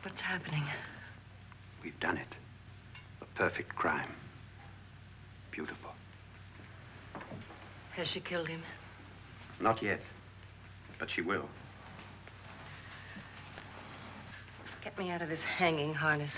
What's happening? We've done it. A perfect crime. Beautiful. Has she killed him? Not yet, but she will. Get me out of this hanging harness.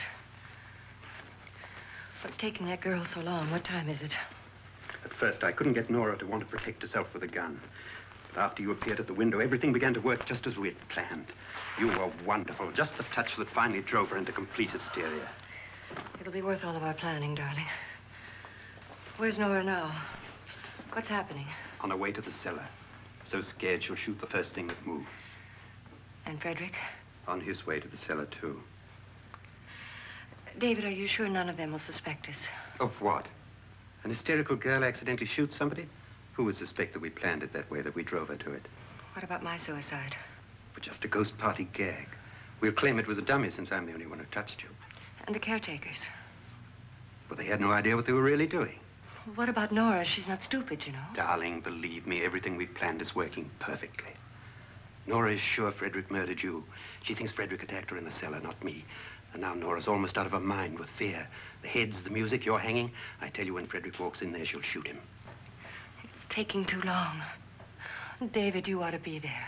What's taking that girl so long? What time is it? At first, I couldn't get Nora to want to protect herself with a gun. But after you appeared at the window, everything began to work just as we had planned. You were wonderful. Just the touch that finally drove her into complete hysteria. It'll be worth all of our planning, darling. Where's Nora now? What's happening? On her way to the cellar. So scared she'll shoot the first thing that moves. And Frederick? On his way to the cellar, too. David, are you sure none of them will suspect us? Of what? An hysterical girl accidentally shoots somebody? Who would suspect that we planned it that way, that we drove her to it? What about my suicide? But just a ghost party gag. We'll claim it was a dummy since I'm the only one who touched you. And the caretakers? Well, they had no idea what they were really doing. What about Nora? She's not stupid, you know. Darling, believe me, everything we've planned is working perfectly. Nora is sure Frederick murdered you. She thinks Frederick attacked her in the cellar, not me. And now Nora's almost out of her mind with fear. The heads, the music, you're hanging. I tell you, when Frederick walks in there, she'll shoot him. It's taking too long. David, you ought to be there.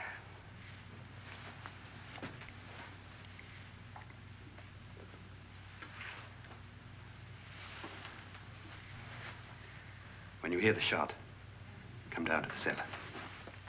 When you hear the shot, come down to the cellar.